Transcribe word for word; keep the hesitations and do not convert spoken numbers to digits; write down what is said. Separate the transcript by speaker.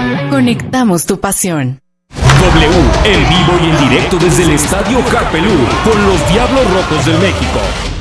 Speaker 1: Conectamos tu pasión.
Speaker 2: W, en vivo y en directo desde el Estadio Carpelú, con los Diablos Rojos del México.